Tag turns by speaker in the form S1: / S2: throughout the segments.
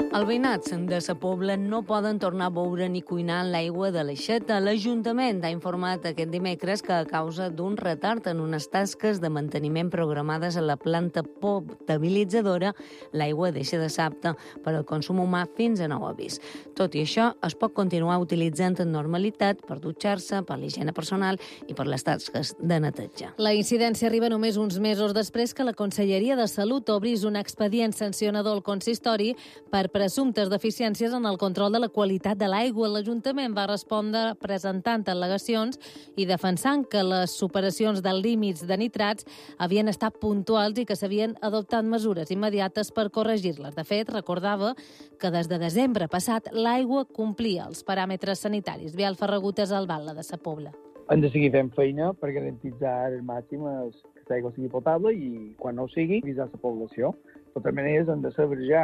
S1: Els veïnats de la Pobla no poden tornar a beure ni cuinar en l'aigua de l'aixeta. L'Ajuntament ha informat aquest dimecres que a causa d'un retard en unes tasques de manteniment programades a la planta potabilitzadora, l'aigua deixa de ser apta per al consum humà fins a nou avís. Tot i això, es pot continuar utilitzant en normalitat per dutxar-se, per l'higiene personal i per les tasques de neteja.
S2: La incidència arriba només uns mesos després que la Conselleria de Salut obrís un expedient sancionador al consistori per presumptes deficiències en el control de la qualitat de l'aigua. L'Ajuntament va respondre presentant al·legacions i defensant que les superacions dels límits de nitrats havien estat puntuals i que s'havien adoptat mesures immediates per corregir-les. De fet, recordava que des de desembre passat l'aigua complia els paràmetres sanitaris. Biel Ferragut és alcalde de Sa Pobla.
S3: Hem de seguir fent feina per garantitzar al màxim que l'aigua sigui potable i, quan no ho sigui, avisar la població. De totes maneres, hem de saber ja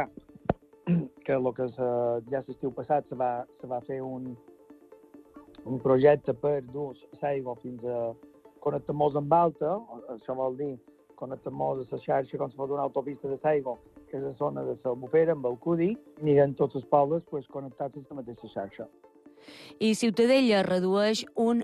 S3: que el que ja l'estiu passat se va fer un projecte per dur l'aigua fins a connectar-nos amb alta. Això vol dir connectar-nos a la xarxa com si fos una autopista de l'aigua, que és la zona de l'Albufera, amb el Cudi, i aniran tots els pobles connectats a la mateixa xarxa.
S1: I Ciutadella redueix un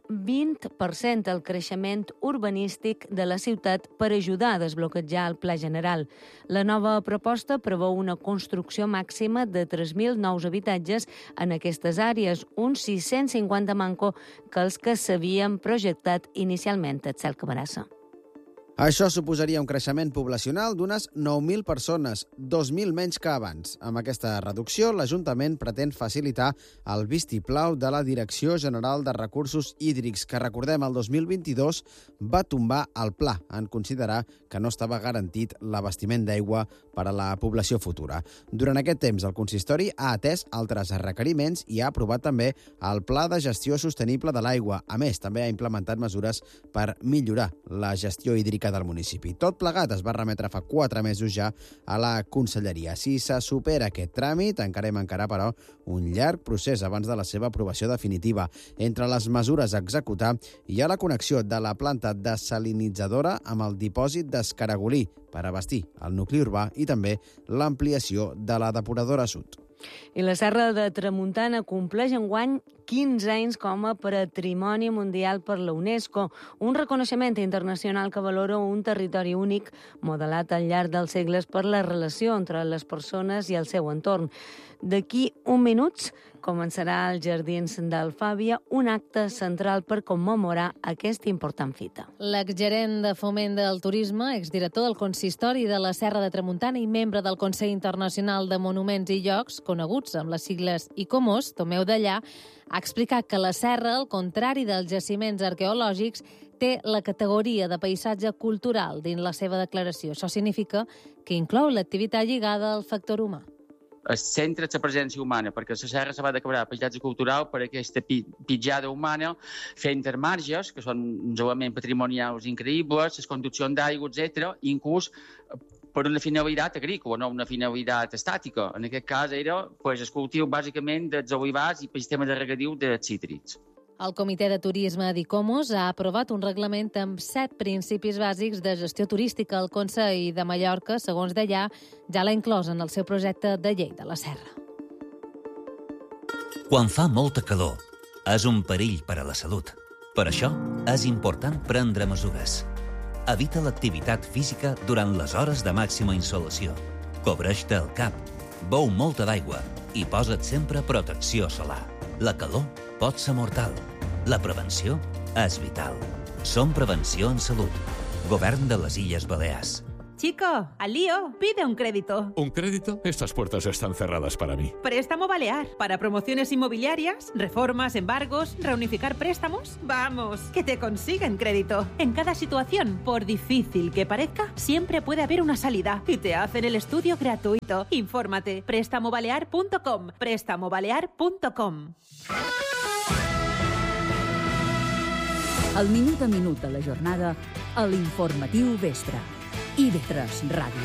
S1: 20% el creixement urbanístic de la ciutat per ajudar a desbloquejar el Pla General. La nova proposta preveu una construcció màxima de 3.000 nous habitatges en aquestes àrees, uns 650 manco que els que s'havien projectat inicialment a Cel Camarassa.
S4: Això suposaria un creixement poblacional d'unes 9.000 persones, 2.000 menys que abans. Amb aquesta reducció, l'Ajuntament pretén facilitar el vistiplau de la Direcció General de Recursos Hídrics, que, recordem, el 2022 va tombar el pla en considerar que no estava garantit l'abastiment d'aigua per a la població futura. Durant aquest temps, el consistori ha atès altres requeriments i ha aprovat també el Pla de Gestió Sostenible de l'Aigua. A més, també ha implementat mesures per millorar la gestió hídrica del municipi. Tot plegat es va remetre fa 4 mesos ja a la Conselleria. Si se supera aquest tràmit, encara mancarà, però, un llarg procés abans de la seva aprovació definitiva. Entre les mesures a executar hi ha la connexió de la planta desalinitzadora amb el dipòsit d'Escaragolí per abastir el nucli urbà i també l'ampliació de la depuradora sud.
S1: I la Serra de Tramuntana compleix enguany 15 anys com a Patrimoni Mundial per la UNESCO, un reconeixement internacional que valora un territori únic modelat al llarg dels segles per la relació entre les persones i el seu entorn. D'aquí un minuts començarà als Jardins d'Alfàbia un acte central per commemorar aquesta important fita.
S2: L'exgerent de Foment del Turisme, exdirector del Consistori de la Serra de Tramuntana i membre del Consell Internacional de Monuments i Llocs, coneguts amb les sigles ICOMOS, Tomeu Dellà, ha explicat que la serra, al contrari dels jaciments arqueològics, té la categoria de paisatge cultural dins la seva declaració. Això significa que inclou l'activitat lligada al factor humà.
S5: Es centra la presència humana, perquè la serra se va declarar paisatge cultural per aquesta pitjada humana, fent marges, que són uns elements patrimonials increïbles, les conduccions d'aigua, etc., inclús per una finalitat agrícola, no una finalitat estàtica. En aquest cas era el cultiu bàsicament dels olivars i el sistema de regadiu de cítrics.
S2: El Comitè de Turisme d'ICOMOS ha aprovat un reglament amb 7 principis bàsics de gestió turística. El Consell de Mallorca, segons Dellà, ja l'ha inclòs en el seu projecte de llei de la serra.
S6: Quan fa molta calor, és un perill per a la salut. Per això, és important prendre mesures. Evita l'activitat física durant les hores de màxima insolació. Cobreix-te el cap, beu molta d'aigua i posa't sempre protecció solar. La calor pot ser mortal. La prevenció és vital. Som Prevenció en Salut. Govern de les Illes Balears.
S7: Chico, al lío, pide un crédito.
S8: ¿Un crédito? Estas puertas están cerradas para mí.
S7: Préstamo Balear. Para promociones inmobiliarias, reformas, embargos, reunificar préstamos. Vamos, que te consiguen crédito. En cada situación, por difícil que parezca, siempre puede haber una salida. Y te hacen el estudio gratuito. Infórmate. Prestamobalear.com. Prestamobalear.com.
S9: El minut a minut de la jornada a l'Informatiu Vespre. IB3 Ràdio.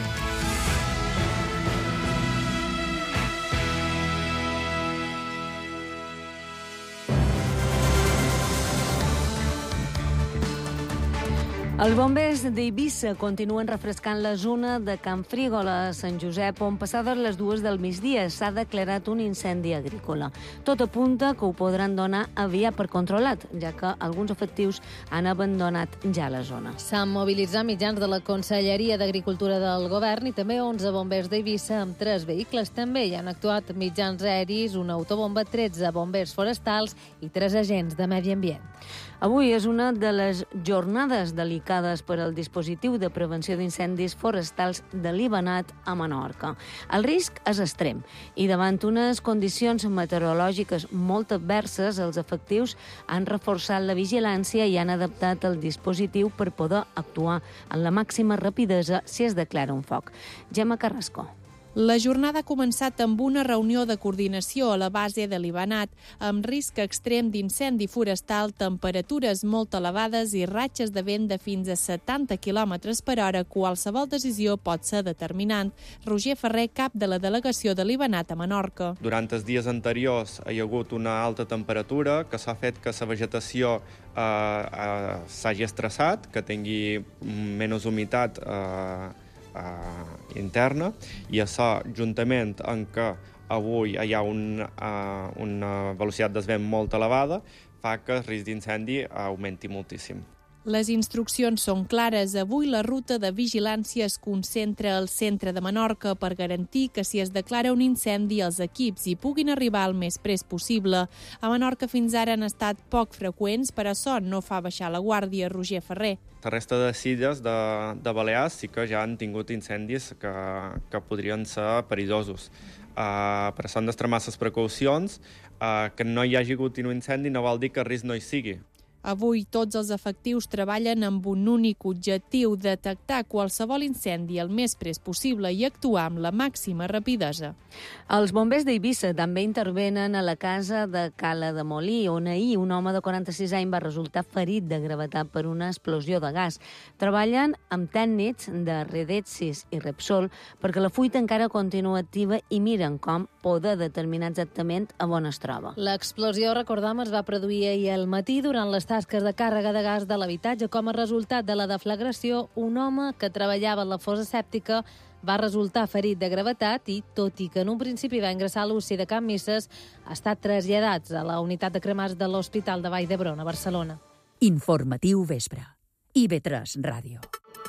S1: Els bombers d'Eivissa continuen refrescant la zona de Can Frígola a Sant Josep, on passades les 2 del migdia s'ha declarat un incendi agrícola. Tot apunta que ho podran donar aviat per controlat, ja que alguns efectius han abandonat ja la zona.
S2: S'han mobilitzat mitjans de la Conselleria d'Agricultura del Govern i també 11 bombers d'Eivissa amb 3 vehicles. També hi han actuat mitjans aeris, una autobomba, 13 bombers forestals i 3 agents de medi ambient.
S1: Avui és una de les jornades delicades per al dispositiu de prevenció d'incendis forestals de l'Ibanat a Menorca. El risc és extrem i davant unes condicions meteorològiques molt adverses, els efectius han reforçat la vigilància i han adaptat el dispositiu per poder actuar en la màxima rapidesa si es declara un foc. Gemma Carrasco.
S10: La jornada ha començat amb una reunió de coordinació a la base de l'Ibanat, amb risc extrem d'incendi forestal, temperatures molt elevades i ratxes de vent de fins a 70 km per hora. Qualsevol decisió pot ser determinant. Roger Ferrer, cap de la delegació de l'Ibanat a Menorca.
S11: Durant els dies anteriors hi ha hagut una alta temperatura que s'ha fet que la vegetació s'hagi estressat, que tingui menys humitat interna, i això, juntament amb que avui hi ha una velocitat de vent molt elevada, fa que el risc d'incendi augmenti moltíssim.
S10: Les instruccions són clares. Avui la ruta de vigilància es concentra al centre de Menorca per garantir que si es declara un incendi els equips hi puguin arribar el més prest possible. A Menorca fins ara han estat poc freqüents, però això no fa baixar la guàrdia. Roger Ferrer.
S11: La resta de illes de Balears sí que ja han tingut incendis que podrien ser perillosos. Per això han d'extremar les precaucions. Que no hi hagi hagut un incendi no vol dir que el risc no hi sigui.
S10: Avui tots els efectius treballen amb un únic objectiu: detectar qualsevol incendi el més prest possible i actuar amb la màxima rapidesa.
S1: Els bombers d'Eivissa també intervenen a la casa de Cala de Molí, on ahir un home de 46 anys va resultar ferit de gravetat per una explosió de gas. Treballen amb tècnics de Redexis i Repsol perquè la fuita encara continua activa i miren com poder determinar exactament a on es troba.
S2: L'explosió, recordem, es va produir ahir al matí durant les tasques de càrrega de gas de l'habitatge. Com a resultat de la deflagració, un home que treballava a la fossa sèptica va resultar ferit de gravetat i, tot i que en un principi va ingressar a l'UCI de Can Misses, ha estat traslladats a la unitat de cremats de l'Hospital de Vall d'Hebron, a Barcelona.
S9: Informatiu vespre. IB3 Ràdio.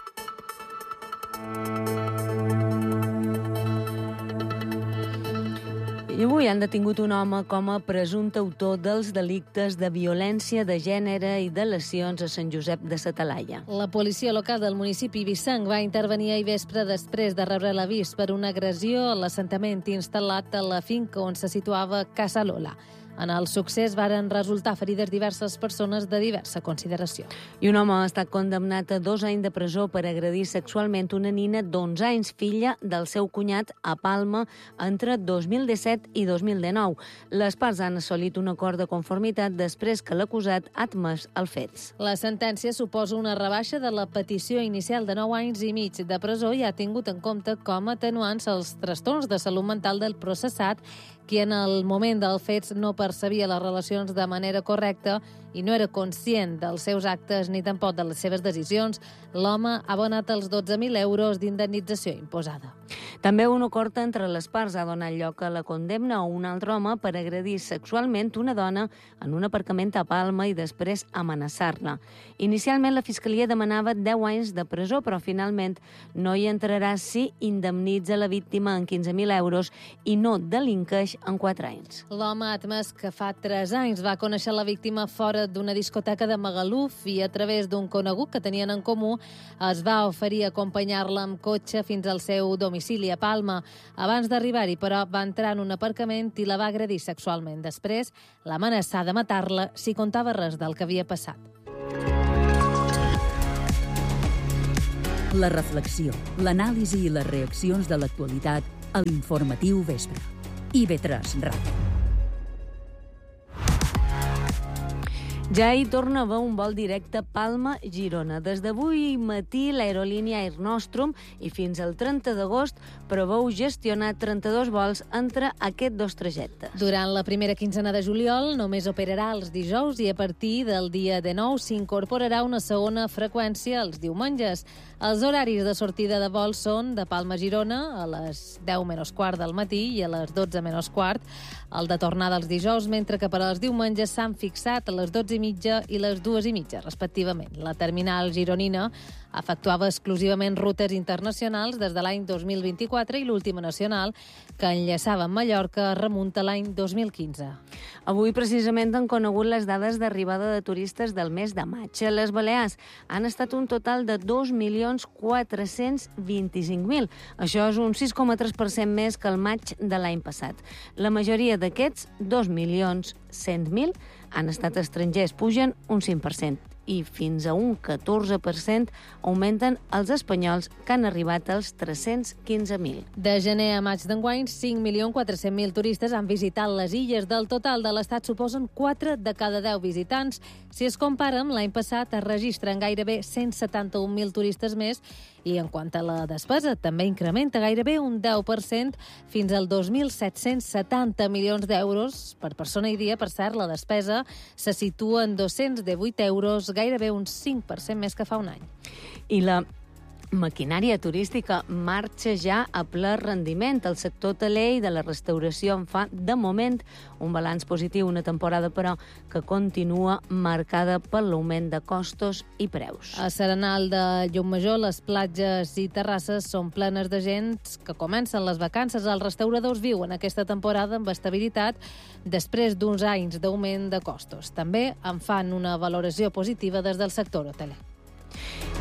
S1: I avui han detingut un home com a presumpte autor dels delictes de violència de gènere i de lesions a Sant Josep de sa Talaia.
S2: La policia local del municipi Vissenc va intervenir ahir vespre després de rebre l'avís per una agressió a l'assentament instal·lat a la finca on se situava Casa Lola. En el succés varen resultar ferides diverses persones de diversa consideració.
S1: I un home ha estat condemnat a 2 anys de presó per agredir sexualment una nina d'11 anys, filla del seu cunyat, a Palma, entre 2017 i 2019. Les parts han assolit un acord de conformitat després que l'acusat ha admès els fets.
S2: La sentència suposa una rebaixa de la petició inicial de 9 anys i mig de presó i ha tingut en compte com a atenuants els trastorns de salut mental del processat, qui en el moment dels fets no percebia les relacions de manera correcta i no era conscient dels seus actes ni tampoc de les seves decisions. L'home ha abonat els 12.000 euros d'indemnització imposada.
S1: També un acord entre les parts ha donat lloc a la condemna a un altre home per agredir sexualment una dona en un aparcament a Palma i després amenaçar-la. Inicialment la Fiscalia demanava 10 anys de presó, però finalment no hi entrarà si indemnitza la víctima en 15.000 euros i no delinqueix en 4 anys.
S2: L'home ha admès que fa 3 anys va conèixer la víctima fora d'una discoteca de Magaluf i a través d'un conegut que tenien en comú es va oferir acompanyar-la amb cotxe fins al seu domicili a Palma. Abans d'arribar-hi, però, va entrar en un aparcament i la va agredir sexualment. Després l'ha amenaçat de matar-la si contava res del que havia passat.
S9: La reflexió, l'anàlisi i les reaccions de l'actualitat a l'Informatiu Vespre. IB3 Ràdio.
S1: Ja hi torna a haver un vol directe Palma-Girona. Des d'avui matí, l'aerolínia Air Nostrum i fins al 30 d'agost preveu gestionar 32 vols entre aquests dos trajectes.
S2: Durant la primera quinzena de juliol només operarà els dijous i a partir del dia 19 s'incorporarà una segona freqüència els diumenges. Els horaris de sortida de vol són de Palma-Girona a les 10 menys quart del matí i a les 12 menys quart el de tornada els dijous, mentre que per als diumenges s'han fixat a les 12:30 i les 2:30, respectivament. La terminal gironina efectuava exclusivament rutes internacionals des de l'any 2024 i l'última nacional, que enllaçava amb Mallorca, remunta l'any 2015.
S1: Avui, precisament, han conegut les dades d'arribada de turistes del mes de maig. A les Balears han estat un total de 2.425.000. Això és un 6,3% més que el maig de l'any passat. La majoria d'aquests, 2.100.000, han estat estrangers, pugen un 5%. I fins a un 14% augmenten els espanyols, que han arribat als 315.000.
S2: De gener a maig d'enguany, 5.400.000 turistes han visitat les illes. Del total de l'estat suposen 4 de cada 10 visitants. Si es compara amb l'any passat, es registren gairebé 171.000 turistes més i en quant a la despesa, també incrementa gairebé un 10% fins als 2.770 milions d'euros per persona i dia. Per cert, la despesa se situa en 218 euros, gairebé un 5% més que fa un any.
S1: I la maquinària turística marxa ja a ple rendiment. El sector hoteler i de la restauració en fa, de moment, un balanç positiu, una temporada, però, que continua marcada per l'augment de costos i preus.
S2: A Serenal de Llucmajor, les platges i terrasses són plenes de gent que comencen les vacances. Els restauradors viuen aquesta temporada amb estabilitat després d'uns anys d'augment de costos. També en fan una valoració positiva des del sector hoteler.